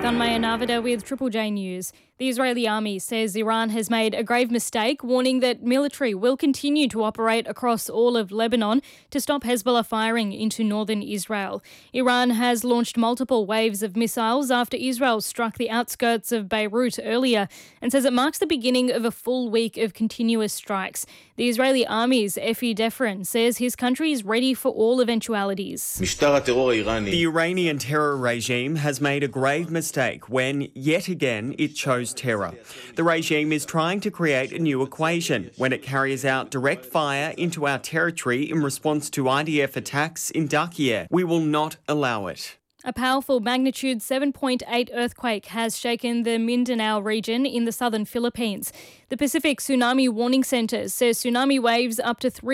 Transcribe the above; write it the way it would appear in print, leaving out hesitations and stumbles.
Tanmaya Navada with Triple J News. The Israeli army says Iran has made a grave mistake, warning that military will continue to operate across all of Lebanon to stop Hezbollah firing into northern Israel. Iran has launched multiple waves of missiles after Israel struck the outskirts of Beirut earlier and says it marks the beginning of a full week of continuous strikes. The Israeli army's Efi Defrin says his country is ready for all eventualities. The Iranian terror regime has made a grave mistake when, yet again, it chose terror. The regime is trying to create a new equation when it carries out direct fire into our territory in response to IDF attacks in Dakieh. We will not allow it. A powerful magnitude 7.8 earthquake has shaken the Mindanao region in the southern Philippines. The Pacific Tsunami Warning Centre says tsunami waves up to 3